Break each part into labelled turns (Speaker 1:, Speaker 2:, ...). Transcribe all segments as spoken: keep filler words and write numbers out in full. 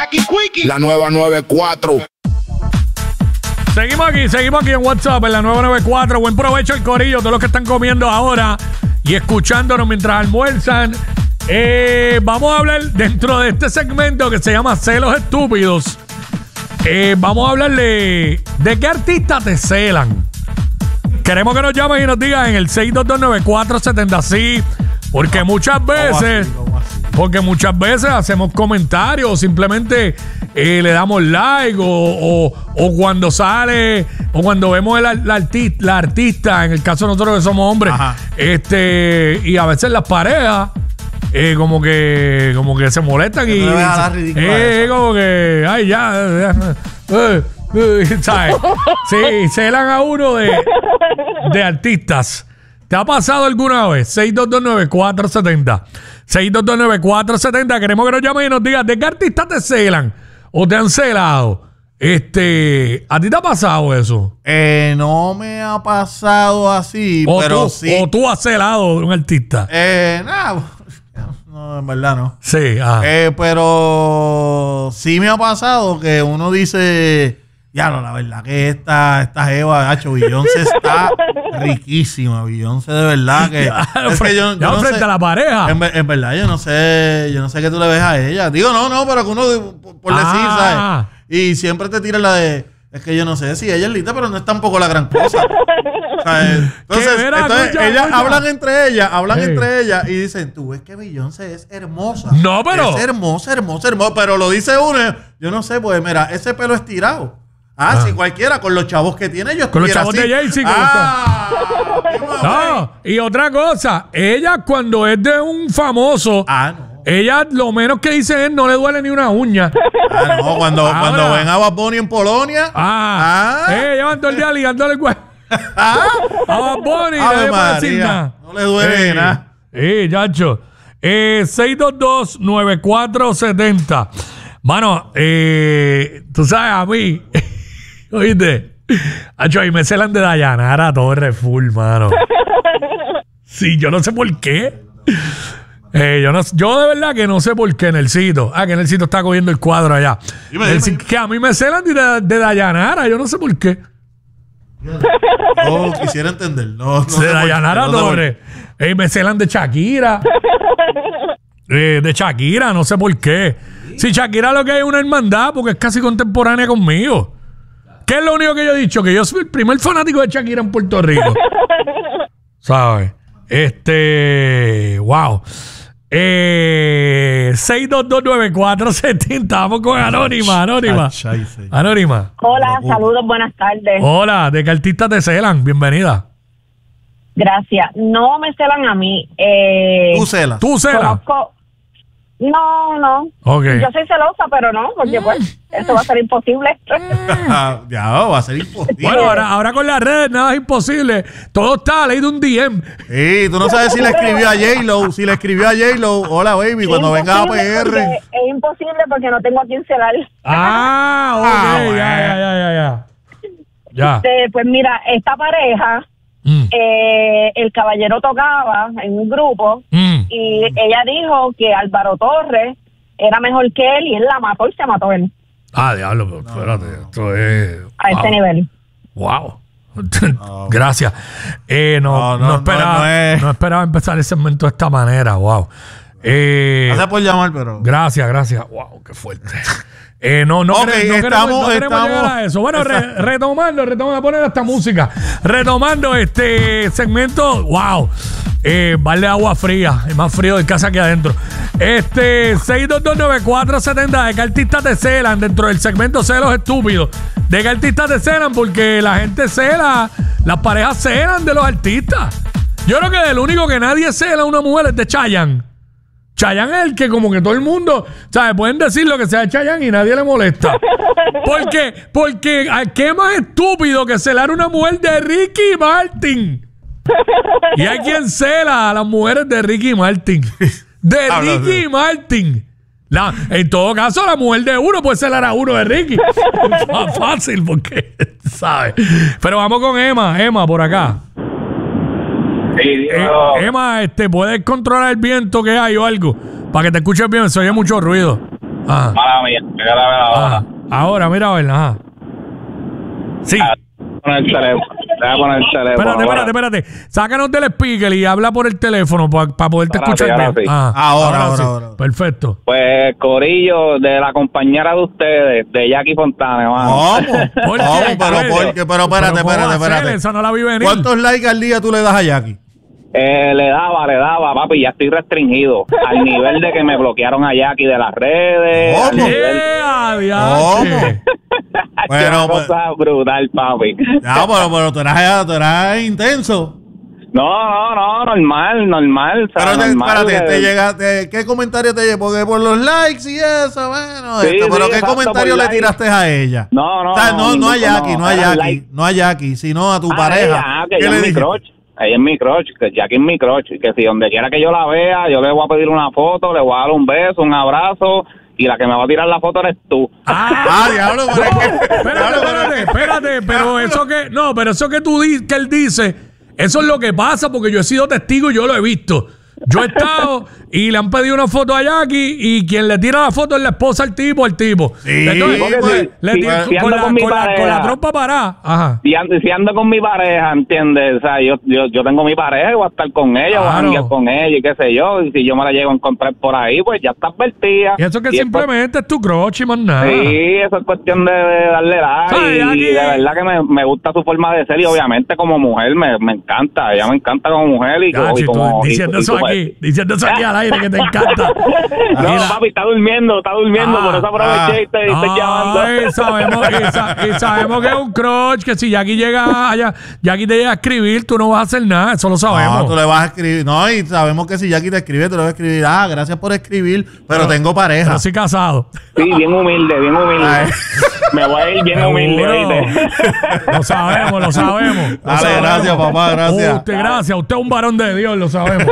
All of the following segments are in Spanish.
Speaker 1: Jackie Quickie.
Speaker 2: La nueva noventa y cuatro.
Speaker 3: Seguimos aquí, seguimos aquí en WhatsApp en la nueva noventa y cuatro. Buen provecho el corillo, todos los que están comiendo ahora y escuchándonos mientras almuerzan. Eh, vamos a hablar dentro de este segmento que se llama Celos Estúpidos. Eh, vamos a hablar de, de qué artistas te celan. Queremos que nos llamen y nos digan en el seis dos dos nueve cuatro siete cero, sí, porque muchas veces, porque muchas veces hacemos comentarios o simplemente eh, le damos like o, o, o cuando sale o cuando vemos el, la, artista, la artista, en el caso de nosotros que somos hombres, ajá, este y a veces las parejas eh, como que como que se molestan y, y se, eh, como que ay ya, ya eh, ¿sabes? Sí, celan a uno de, de artistas. ¿Te ha pasado alguna vez? seis dos dos nueve cuatro siete cero. seis dos dos nueve cuatro siete cero. Queremos que nos llamen y nos digan de qué artistas te celan o te han celado. Este, ¿a ti te ha pasado eso?
Speaker 4: Eh, no me ha pasado así,
Speaker 3: o
Speaker 4: pero
Speaker 3: tú,
Speaker 4: sí.
Speaker 3: O tú has celado de un artista.
Speaker 4: Eh, nada. No, en verdad no.
Speaker 3: Sí, ajá.
Speaker 4: Eh, pero sí me ha pasado que uno dice... Ya, no, la verdad que esta, esta jeva, gacho, Beyoncé está riquísima. Beyoncé de verdad que...
Speaker 3: Ya,
Speaker 4: es que yo, yo
Speaker 3: ya
Speaker 4: no
Speaker 3: frente
Speaker 4: sé,
Speaker 3: a la pareja.
Speaker 4: En, en verdad, yo no sé, yo no sé qué tú le ves a ella. Digo, no, no, pero que uno, por, por decir,
Speaker 3: ah.
Speaker 4: ¿sabes? Y siempre te tira la de... Es que yo no sé si ella es linda, pero no es tampoco la gran cosa. ¿Sabes? Entonces,
Speaker 3: verá,
Speaker 4: entonces
Speaker 3: escucha,
Speaker 4: ellas
Speaker 3: escucha.
Speaker 4: hablan entre ellas, hablan
Speaker 3: Hey.
Speaker 4: entre ellas y dicen, tú ves que Beyoncé es hermosa.
Speaker 3: No, pero...
Speaker 4: Es hermosa, hermosa, hermosa. Pero lo dice uno, yo no sé, pues mira, ese pelo estirado. Ah, ah, si cualquiera, con los chavos que tiene, yo
Speaker 3: con los
Speaker 4: estuviera
Speaker 3: chavos
Speaker 4: así.
Speaker 3: de Jay-Z.
Speaker 4: Ah,
Speaker 3: no, y otra cosa, ella cuando es de un famoso,
Speaker 4: ah, no.
Speaker 3: ella lo menos que dice es no le duele ni una uña.
Speaker 4: Ah, no, cuando,
Speaker 3: Ahora,
Speaker 4: cuando ven a Bad Bunny en Polonia.
Speaker 3: Ah,
Speaker 4: ah
Speaker 3: eh, llevan todo el día ligándole el güey.
Speaker 4: ah,
Speaker 3: A Bad Bunny,
Speaker 4: Ave
Speaker 3: no le puede decir
Speaker 4: María,
Speaker 3: nada.
Speaker 4: no le duele
Speaker 3: eh,
Speaker 4: nada.
Speaker 3: Eh, chacho. Eh, seis dos dos nueve cuatro siete cero. Mano, eh, tú sabes, a mí, oíste, Acho, ahí me celan de Dayanara Torres full, mano. Sí, yo no sé por qué. Eh, yo, no, yo de verdad que no sé por qué, Nelsito. Ah, que Nelsito está cogiendo el cuadro allá.
Speaker 4: Dime,
Speaker 3: Nelsito,
Speaker 4: dime.
Speaker 3: que a mí me celan de, de Dayanara, yo no sé por qué.
Speaker 4: No quisiera entender. No, no
Speaker 3: de Dayanara
Speaker 4: no
Speaker 3: Torres. Eh, me celan de Shakira. eh, de Shakira, no sé por qué. Si Shakira lo que hay es una hermandad, porque es casi contemporánea conmigo. ¿Qué es lo único que yo he dicho? Que yo soy el primer fanático de Shakira en Puerto Rico. ¿Sabes? Este... Wow. Eh, seis dos dos nueve cuatro siete cero. Vamos con Anónima. Anónima. Anónima.
Speaker 5: Hola, saludos, buenas tardes.
Speaker 3: Hola, ¿de qué artistas te celan? Bienvenida.
Speaker 5: Gracias. No me celan a mí. Eh,
Speaker 4: Tú celas.
Speaker 3: ¿Tú celas?
Speaker 5: conozco... No, no.
Speaker 3: Ok.
Speaker 5: Yo soy celosa, pero no, porque pues eso va a ser imposible.
Speaker 4: Ya va a ser imposible.
Speaker 3: Bueno, ahora, ahora con las redes nada es imposible. Todo está a ley de un D M.
Speaker 4: Sí, tú no sabes si le escribió a J-Lo. Si le escribió a J-Lo, hola baby, cuando venga a P R.
Speaker 5: Porque- Es imposible porque no tengo a quien celar.
Speaker 3: Ah, ok.
Speaker 4: Ah,
Speaker 3: ya,
Speaker 4: bueno.
Speaker 3: ya, ya, ya, ya. Ya.
Speaker 5: Este, pues mira, esta pareja,
Speaker 3: Mm,
Speaker 5: eh, el caballero tocaba en un grupo
Speaker 3: mm.
Speaker 5: y ella dijo que Álvaro Torres era mejor que él y él la mató y se mató él
Speaker 3: Ah, diablo, pero espérate. Esto es.
Speaker 5: a
Speaker 3: wow.
Speaker 5: ese nivel.
Speaker 3: Wow. Gracias. Eh, no,
Speaker 4: No,
Speaker 3: no,
Speaker 4: no,
Speaker 3: esperaba,
Speaker 4: no,
Speaker 3: no,
Speaker 4: no es-
Speaker 3: esperaba empezar el segmento de esta manera. Wow. Eh,
Speaker 4: Gracias por llamar, pero.
Speaker 3: gracias, gracias. Wow, qué fuerte. Eh, no, no,
Speaker 4: Ok,
Speaker 3: quere- no queremos,
Speaker 4: estamos-
Speaker 3: no queremos
Speaker 4: estamos-
Speaker 3: llegar a eso. Bueno, re- retomando, retomando, a poner esta música. Retomando este segmento, wow. Eh, vale agua fría, es más frío de casa que adentro. Este, seis dos dos nueve cuatro siete cero, ¿de qué artistas te celan dentro del segmento Celos Estúpidos? ¿De qué artistas te celan? Porque la gente cela, las parejas celan de los artistas. Yo creo que el único que nadie cela a una mujer es de Chayanne. Chayanne es el que como que todo el mundo, ¿sabes? Pueden decir lo que sea de Chayanne y nadie le molesta. ¿Por qué? Porque ¿qué más estúpido que celar a una mujer de Ricky Martin? Y hay quien cela a las mujeres de Ricky Martin. De
Speaker 4: Habla,
Speaker 3: Ricky
Speaker 4: sí.
Speaker 3: Martin. La, en todo caso, la mujer de uno puede celar a uno de Ricky. Más fácil porque, ¿sabes? Pero vamos con Emma. Emma, por acá.
Speaker 6: Sí,
Speaker 3: Eh,
Speaker 6: Dios.
Speaker 3: Emma, este, ¿puedes controlar el viento que hay o algo? Para que te escuches bien, se oye mucho ruido. Ajá.
Speaker 6: Mala mía, me queda la vela ahora.
Speaker 3: Ajá. Ahora, mira a ver, ajá. Sí.
Speaker 6: Ah, Poner el teléfono. Deja poner el teléfono.
Speaker 3: Espérate,
Speaker 6: ahora.
Speaker 3: espérate, espérate. Sácanos del speaker y habla por el teléfono para poderte
Speaker 6: Ahora sí,
Speaker 3: escuchar
Speaker 6: ahora
Speaker 3: bien.
Speaker 6: sí.
Speaker 3: Ajá.
Speaker 4: Ahora, ahora,
Speaker 3: sí.
Speaker 4: ahora.
Speaker 3: Perfecto.
Speaker 6: Pues, Corillo, de la compañera de ustedes, de Jackie Fontana, hermano.
Speaker 4: ¿Cómo?
Speaker 3: ¿Por qué?
Speaker 4: ¿Cómo? Pero,
Speaker 3: Pero-
Speaker 4: ¿por qué? Pero espérate,
Speaker 3: ¿cómo va
Speaker 4: espérate,
Speaker 3: a ser?
Speaker 4: espérate.
Speaker 3: Esa no la vi venir.
Speaker 4: ¿Cuántos likes al día tú le das a Jackie?
Speaker 6: Eh, le daba, le daba, papi, ya estoy restringido. Al nivel de que me bloquearon a Jackie de las redes.
Speaker 4: ¿Cómo?
Speaker 6: Al nivel...
Speaker 3: Yeah,
Speaker 4: ¿Cómo?
Speaker 3: diache.
Speaker 4: Bueno,
Speaker 6: Una
Speaker 4: pues-
Speaker 6: cosa brutal, papi.
Speaker 4: Ya, pero, pero tú eras, tú eras intenso.
Speaker 6: No, no, no, normal, normal. o sea,
Speaker 4: Pero te,
Speaker 6: normal
Speaker 4: espérate,
Speaker 6: que-
Speaker 4: te llega, te- ¿qué comentario te llegó? Porque por los likes y eso, bueno,
Speaker 6: Sí,
Speaker 4: esto, pero
Speaker 6: sí,
Speaker 4: ¿qué
Speaker 6: exacto,
Speaker 4: comentario
Speaker 6: por
Speaker 4: le
Speaker 6: likes.
Speaker 4: tiraste a ella?
Speaker 6: No, no,
Speaker 4: O sea, no, no a
Speaker 6: ninguno,
Speaker 4: Jackie, no a
Speaker 6: era
Speaker 4: Jackie,
Speaker 6: like.
Speaker 4: no a Jackie, sino a tu
Speaker 6: Ah,
Speaker 4: pareja.
Speaker 6: ella, ah, que
Speaker 4: ¿Qué
Speaker 6: ella
Speaker 4: le
Speaker 6: es mi
Speaker 4: dijiste?
Speaker 6: crush. Ella es mi crush, que Jackie es mi crush. Que si donde quiera que yo la vea, yo le voy a pedir una foto, le voy a dar un beso, un abrazo, y la que me va a tirar la foto eres tú.
Speaker 3: Ah,
Speaker 4: Ah, diablo, pero es que...
Speaker 3: espérate,
Speaker 4: diablo, pero es
Speaker 3: espérate,
Speaker 4: que-
Speaker 3: espérate, pero eso que, no, pero eso que tú dices, que él dice, eso es lo que pasa porque yo he sido testigo y yo lo he visto. Yo he estado y le han pedido una foto a Jackie y quien le tira la foto es la esposa al tipo, al tipo.
Speaker 4: Sí,
Speaker 3: Entonces,
Speaker 4: porque
Speaker 3: le-
Speaker 4: si-
Speaker 3: le
Speaker 6: si-
Speaker 3: tira-
Speaker 6: si
Speaker 3: con,
Speaker 6: ando
Speaker 3: la,
Speaker 6: con mi
Speaker 3: con la- con la
Speaker 6: pareja.
Speaker 3: trompa parada. Ajá.
Speaker 6: Si ando, si ando con mi pareja, ¿entiendes? O sea, yo, yo, yo tengo mi pareja, voy a estar con ella, voy a
Speaker 3: Claro.
Speaker 6: janguear con ella y qué sé yo. Y si yo me la llego a encontrar por ahí, pues ya está advertida.
Speaker 3: Y eso que
Speaker 6: Y es
Speaker 3: simplemente es tu crush y más nada.
Speaker 6: Sí, eso es cuestión de, de darle like.
Speaker 3: Ay,
Speaker 6: y,
Speaker 3: aquí.
Speaker 6: de verdad que me, me gusta su forma de ser y obviamente como mujer me, me encanta. Ella me encanta como mujer y,
Speaker 3: Ya,
Speaker 6: como- y
Speaker 3: chico,
Speaker 6: como... y-
Speaker 3: diciendo
Speaker 6: y
Speaker 3: eso
Speaker 6: como-
Speaker 3: aquí, diciendo eso aquí al aire que te encanta.
Speaker 6: No,
Speaker 3: Mira.
Speaker 6: papi, está durmiendo, está durmiendo,
Speaker 3: Ah,
Speaker 6: por eso aproveché y te, y te llamando.
Speaker 3: Ay, sabemos, y, sa- y sabemos que es un crush, que si Jackie llega allá, Jackie te llega a escribir, tú no vas a hacer nada, eso lo sabemos.
Speaker 4: No, tú le vas a escribir. No, y sabemos que si Jackie te escribe, tú le vas a escribir. Ah, gracias por escribir, pero, tengo pareja.
Speaker 3: Pero sí casado.
Speaker 6: Sí, bien humilde, bien humilde.
Speaker 4: Ay.
Speaker 6: Me voy a ir bien humilde,
Speaker 3: Seguro.
Speaker 6: ¿oíste?
Speaker 3: Lo sabemos, lo sabemos. Lo
Speaker 4: Dale,
Speaker 3: sabemos.
Speaker 4: gracias, papá, gracias.
Speaker 3: Uh, usted, gracias. Usted es un varón de Dios, lo sabemos.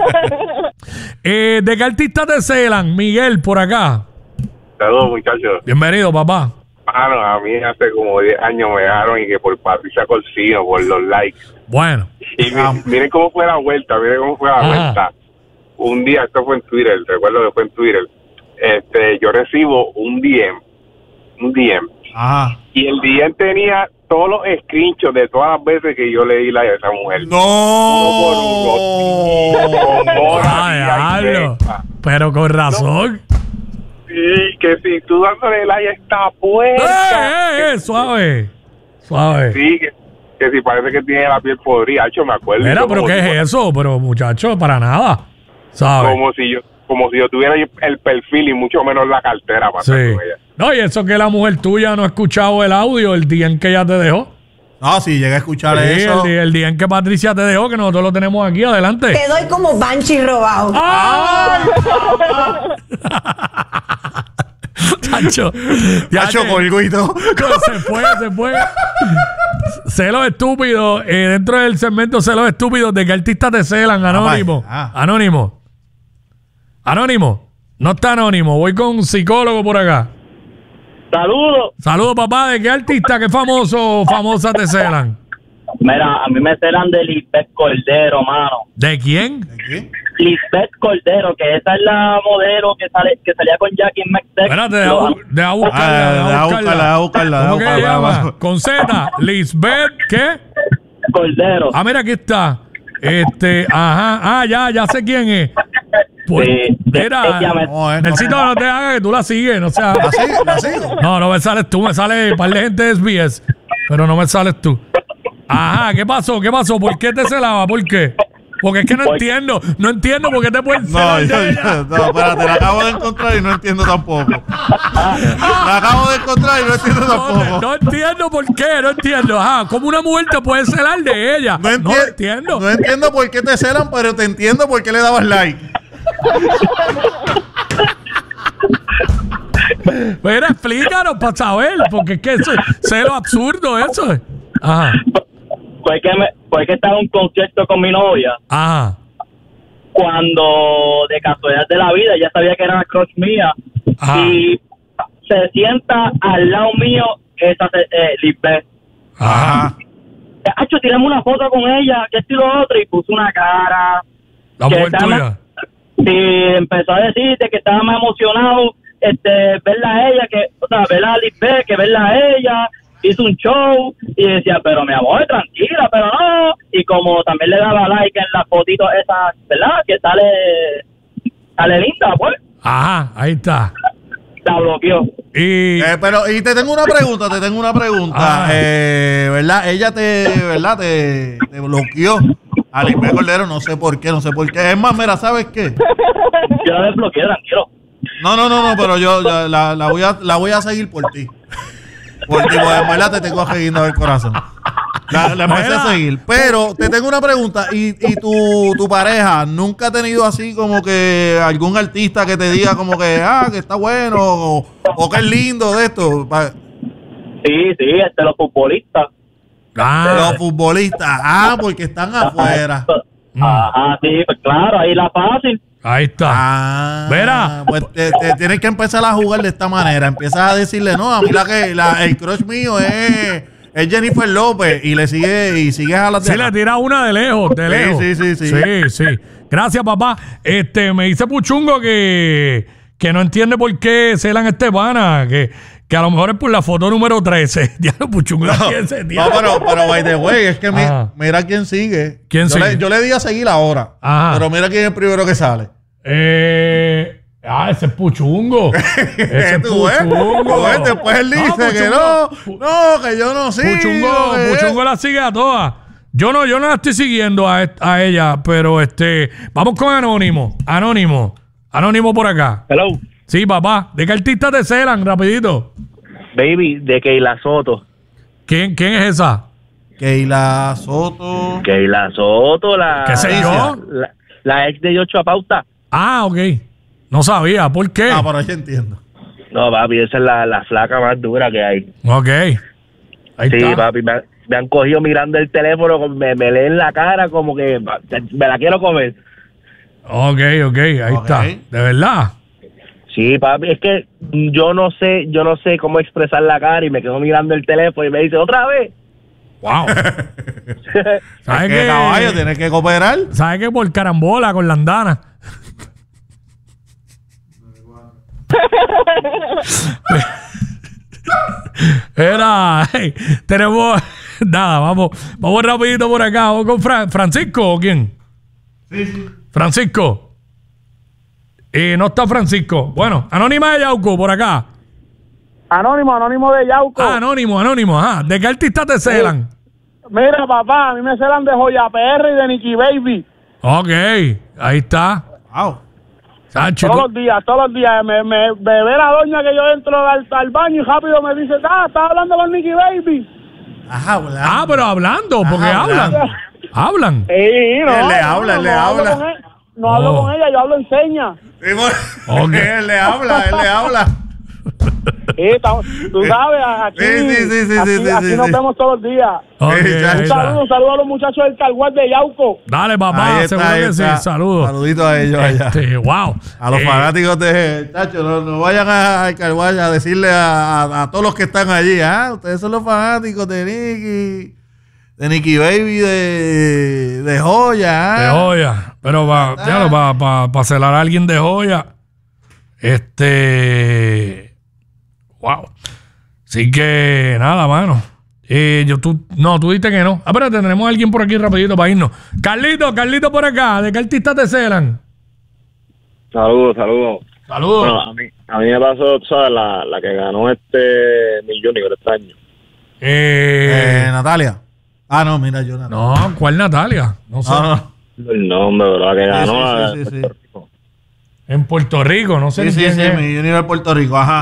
Speaker 3: eh, ¿De qué artista te celan? Miguel, por acá.
Speaker 1: Saludos, muchachos.
Speaker 3: Bienvenido, papá.
Speaker 1: Mano, a mí hace como diez años me dejaron y que por Patricia Corsino, por los likes.
Speaker 3: Bueno.
Speaker 1: Y mi-
Speaker 4: Ah.
Speaker 1: miren cómo fue la vuelta, miren cómo fue la
Speaker 3: Ajá.
Speaker 1: vuelta. Un día, esto fue en Twitter, recuerdo que fue en Twitter, este, yo recibo un D M, un D M,
Speaker 4: Ajá.
Speaker 1: y el D M tenía todos los screenshots de todas las veces que yo leí la de esa mujer.
Speaker 4: No.
Speaker 1: Con hora,
Speaker 3: Ay,
Speaker 1: día y
Speaker 3: diablo.
Speaker 1: fecha.
Speaker 3: Pero con razón.
Speaker 1: Sí, que si tú dándole like a esta puerta.
Speaker 3: ¡Eh, eh, eh! Suave. Suave.
Speaker 1: Sí, que, que si parece que tiene la piel podrida, yo me acuerdo.
Speaker 3: Mira,
Speaker 1: Yo
Speaker 3: pero
Speaker 1: como
Speaker 3: ¿qué
Speaker 1: si
Speaker 3: es
Speaker 1: fuera-
Speaker 3: eso? Pero muchacho, para nada. ¿Sabes?
Speaker 1: Como si yo, como si yo tuviera el perfil y mucho menos la cartera para
Speaker 3: Sí.
Speaker 1: estar con ella.
Speaker 3: No, y eso que la mujer tuya no ha escuchado el audio el día en que ella te dejó.
Speaker 4: No, si llega a escuchar
Speaker 3: Sí,
Speaker 4: eso.
Speaker 3: el, día, el día en que Patricia te dejó, que nosotros lo tenemos aquí, adelante.
Speaker 2: Te doy como Banshee robado.
Speaker 3: ¡Ay! Chacho.
Speaker 4: Hacho
Speaker 3: te-
Speaker 4: colgo y todo.
Speaker 3: Se fue, se fue. Celos estúpidos. Eh, dentro del segmento Celos estúpidos, ¿de qué artistas te celan? Anónimo.
Speaker 4: Ah,
Speaker 3: Anónimo. Anónimo. No está anónimo. Voy con un psicólogo por acá.
Speaker 6: Saludos.
Speaker 3: Saludos, papá. ¿De qué artista, qué famoso o famosa te celan?
Speaker 7: Mira, a mí me celan de Lisbeth Cordero, mano.
Speaker 3: ¿De quién?
Speaker 4: ¿De qué?
Speaker 7: Lisbeth Cordero, que esa es la modelo que sale que salía con Jackie en McTech.
Speaker 3: Espérate, deja bu- deja buscarla.
Speaker 4: Ah,
Speaker 3: deja
Speaker 4: deja
Speaker 3: buscarla.
Speaker 4: buscarla, deja buscarla,
Speaker 3: ¿Cómo
Speaker 4: deja
Speaker 3: que se
Speaker 4: buscarla,
Speaker 3: llama?
Speaker 4: va.
Speaker 3: Con Z. Lisbeth, ¿qué?
Speaker 7: Cordero.
Speaker 3: Ah, mira, aquí está. Este, ajá. Ah, ya, ya sé quién es. Pues,
Speaker 7: Sí,
Speaker 3: mira,
Speaker 7: ella me-
Speaker 4: No, eh, no.
Speaker 3: Nelsito, no te hagas que tú la sigues, no sea.
Speaker 4: ¿La sigo? ¿La sigo?
Speaker 3: No, no me sales tú, me sale un par de gente de S B S, pero no me sales tú. Ajá, ¿qué pasó? ¿Qué pasó? ¿Por qué te celaba? ¿Por qué? Porque es que no
Speaker 7: Porque-
Speaker 3: entiendo, no entiendo por qué te pueden
Speaker 4: No,
Speaker 3: celar
Speaker 4: yo,
Speaker 3: de ella.
Speaker 4: yo- no, espérate, la acabo de encontrar y no entiendo tampoco. La acabo de encontrar y no entiendo
Speaker 3: No,
Speaker 4: tampoco.
Speaker 3: no entiendo por qué, no entiendo. Ajá, ¿cómo una mujer te puede celar de ella?
Speaker 4: No,
Speaker 3: No
Speaker 4: enti-
Speaker 3: entiendo.
Speaker 4: No entiendo por qué te celan, pero te entiendo por qué le dabas like.
Speaker 3: Mira, explícanos para saber, porque es que eso es cero absurdo eso. es. Ajá,
Speaker 7: Fue que, me, fue que estaba en un concierto con mi novia.
Speaker 3: ajá.
Speaker 7: Cuando de casualidad de la vida ella sabía que era la crush mía.
Speaker 3: Ajá.
Speaker 7: Y se sienta al lado mío esa eh, Lisbeth.
Speaker 3: Ajá.
Speaker 7: Hacho, tiramos una foto con ella, que esto y lo otro, y puso una cara.
Speaker 3: La
Speaker 7: que
Speaker 3: mujer
Speaker 7: estaba-
Speaker 3: tuya.
Speaker 7: Sí, empezó a decirte que estaba más emocionado este, verla a ella, que, o sea, verla a Liz B, que verla a ella, hizo un show, y decía, pero mi amor, tranquila, pero no, y como también le daba like en las fotitos esas, ¿verdad? Que sale, sale linda, pues.
Speaker 3: Ajá, ahí está.
Speaker 7: La bloqueó.
Speaker 3: Y
Speaker 4: Eh, pero, y te tengo una pregunta, te tengo una pregunta.
Speaker 3: Ah.
Speaker 4: Eh, ¿verdad? Ella te, ¿verdad? Te, te bloqueó a Lisbeth Cordero, no sé por qué, no sé por qué. Es más, mira, ¿sabes qué?
Speaker 7: Yo la desbloqueé, tranquilo.
Speaker 4: No, no, no, no, pero yo la, la, la voy, a, la voy a seguir por ti. Por ti, porque en verdad te tengo seguindo el corazón. La, la empecé
Speaker 3: Mira.
Speaker 4: a seguir. Pero te tengo una pregunta. ¿Y, y tu, tu pareja nunca ha tenido así como que algún artista que te diga como que, ah, que está bueno o, o que es lindo de esto? Pa-
Speaker 7: Sí, sí, este, los futbolistas.
Speaker 3: ah,
Speaker 4: Los futbolistas. Ah, porque están afuera.
Speaker 7: Ajá, sí, pues claro, ahí la fácil.
Speaker 3: ahí está.
Speaker 4: Ah,
Speaker 3: Verá.
Speaker 4: pues te, te tienes que empezar a jugar de esta manera. Empiezas a decirle, no, a mí la que la, el crush mío es, es Jennifer López y le sigue y sigues a la
Speaker 3: Sí, le tira una de lejos, de
Speaker 4: Sí,
Speaker 3: lejos.
Speaker 4: sí, sí, sí.
Speaker 3: Sí, sí. Gracias, papá. Este, me dice Puchungo que, que no entiende por qué celan a este pana, que, que a lo mejor es por la foto número trece. Diablo, Puchungo la tiene
Speaker 4: No,
Speaker 3: seteada.
Speaker 4: pero, pero by the way, es que mi-
Speaker 3: Ajá.
Speaker 4: mira quién sigue.
Speaker 3: ¿Quién
Speaker 4: yo
Speaker 3: sigue?
Speaker 4: Le, yo le di a seguir ahora.
Speaker 3: Ajá.
Speaker 4: Pero mira quién es el primero que sale.
Speaker 3: Eh, ah, ese es Puchungo. Ese es
Speaker 4: ¿Tú ves?
Speaker 3: Puchungo.
Speaker 4: ¿Tú ves? Después él dice que no,
Speaker 3: Puchungo-
Speaker 4: no, que yo no sigo.
Speaker 3: Puchungo,
Speaker 4: que-
Speaker 3: Puchungo la sigue a todas. Yo no, yo no la estoy siguiendo a, est- a ella, pero este, vamos con Anónimo. Anónimo. Anónimo por acá.
Speaker 7: Hello.
Speaker 3: Sí, papá. ¿De qué artista te celan, rapidito?
Speaker 7: Baby, de Keila Soto.
Speaker 3: ¿Quién, quién es esa?
Speaker 4: Keila Soto.
Speaker 7: Keila Soto, la...
Speaker 3: ¿Qué sé yo?
Speaker 7: La, la ex de Yocho Pauta.
Speaker 3: Ah, ok. No sabía. ¿Por qué?
Speaker 4: Ah, pero yo entiendo.
Speaker 7: No, papi, esa es la, la flaca más dura que hay.
Speaker 3: Ok. Ahí
Speaker 7: Sí,
Speaker 3: está.
Speaker 7: papi, me, han- me han cogido mirando el teléfono, como- me, me leen la cara como que me la quiero comer.
Speaker 3: Ok, ok. Ahí
Speaker 4: Ok.
Speaker 3: está. ¿De verdad?
Speaker 7: Sí, papi, es que yo no sé, yo no sé cómo expresar la cara y me quedo mirando el teléfono y me dice, ¿otra vez?
Speaker 3: Wow.
Speaker 4: Es
Speaker 3: ¿Sabes
Speaker 4: que,
Speaker 3: qué?
Speaker 4: caballo, tienes que cooperar.
Speaker 3: ¿Sabes qué? Por carambola con la andana. Era, hey, tenemos, nada, vamos, vamos rapidito por acá, vamos con Fran- Francisco, ¿o quién?
Speaker 4: Sí, sí.
Speaker 3: Francisco. Y no está Francisco. Bueno, Anónima de Yauco, por acá.
Speaker 8: Anónimo, anónimo de Yauco.
Speaker 3: Ah, Anónimo, Anónimo, ajá. ¿De qué artista te celan?
Speaker 8: Mira, papá, a mí me celan de Joya P R y de Nicky Baby.
Speaker 3: Ok, ahí está.
Speaker 4: Wow.
Speaker 3: Sacho,
Speaker 8: Todos
Speaker 3: tú-
Speaker 8: los días, todos los días. Me, me, me ve la doña que yo entro al, al baño y rápido me dice, ah, estás hablando con Nicky Baby.
Speaker 4: Ajá, hablando.
Speaker 3: Ah, pero hablando, porque
Speaker 4: Ajá,
Speaker 3: hablan.
Speaker 4: hablando.
Speaker 3: Hablan.
Speaker 8: Sí, no,
Speaker 4: Él le
Speaker 8: no,
Speaker 4: habla,
Speaker 8: no,
Speaker 4: él le
Speaker 8: no hablo
Speaker 4: habla.
Speaker 8: con él, no hablo
Speaker 3: Oh.
Speaker 8: con ella, yo hablo en señas.
Speaker 4: Sí, bueno,
Speaker 3: Ok.
Speaker 4: él le habla, él le habla.
Speaker 8: Sí, estamos- tú sabes, aquí,
Speaker 4: Sí, sí, sí, sí,
Speaker 8: aquí,
Speaker 4: sí, sí,
Speaker 8: aquí
Speaker 4: sí,
Speaker 8: nos
Speaker 4: sí.
Speaker 8: vemos todos los días.
Speaker 3: Ok,
Speaker 4: Sí, ya,
Speaker 3: ahí
Speaker 8: Un
Speaker 3: está.
Speaker 8: saludo, un saludo a los muchachos del Carguar de Yauco.
Speaker 3: Dale, papá,
Speaker 4: Ahí está,
Speaker 3: seguro
Speaker 4: ahí
Speaker 3: que
Speaker 4: está.
Speaker 3: sí. Saludos.
Speaker 4: Saluditos a ellos allá.
Speaker 3: Este, wow.
Speaker 4: A los
Speaker 3: Eh,
Speaker 4: fanáticos de Tacho, no, no vayan a, a Carguay a decirle a, a- a todos los que están allí, ah, ustedes son los fanáticos de Nicky, de Nicky Baby, de, de Joya,
Speaker 3: De
Speaker 4: ah.
Speaker 3: joya. Pero para pa, pa, pa, pa celar a alguien de joya. Este. Wow. Así que nada, mano. Eh, yo, tú, no, tú dijiste que no. Ah, pero tenemos a alguien por aquí rapidito para irnos. Carlito, Carlito por acá. ¿De qué artista te celan?
Speaker 9: Saludos, saludos.
Speaker 3: Saludos.
Speaker 9: Bueno, a mí, a mí me pasó, tú sabes, la, la que ganó este Miss Junior este año.
Speaker 3: Eh,
Speaker 4: Eh, Natalia. Ah, no, mira, yo Natalia.
Speaker 3: no, ¿cuál Natalia? No sé.
Speaker 4: No, no.
Speaker 9: El nombre, ¿verdad? La que ganó
Speaker 4: sí,
Speaker 9: la
Speaker 4: sí,
Speaker 9: de
Speaker 4: sí, sí.
Speaker 9: Puerto Rico.
Speaker 3: En Puerto Rico, no sé
Speaker 4: Sí,
Speaker 3: ni
Speaker 4: sí,
Speaker 3: quién
Speaker 4: sí,
Speaker 3: es.
Speaker 4: mi Universo Puerto Rico, ajá.